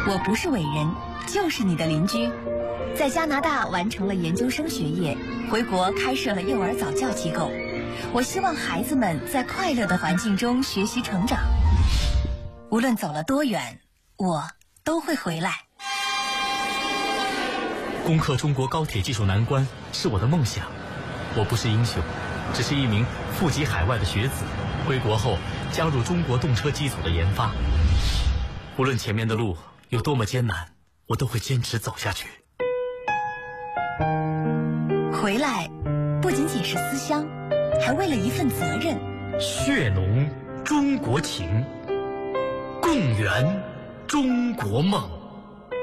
我不是伟人，就是你的邻居。在加拿大完成了研究生学业，回国开设了幼儿早教机构。我希望孩子们在快乐的环境中学习成长。无论走了多远，我都会回来。 攻克中国高铁技术难关是我的梦想。我不是英雄，只是一名富籍海外的学子，回国后加入中国动车机组的研发。无论前面的路有多么艰难，我都会坚持走下去。 回来不仅仅是思乡，还为了一份责任。 血浓中国情，共圆中国梦。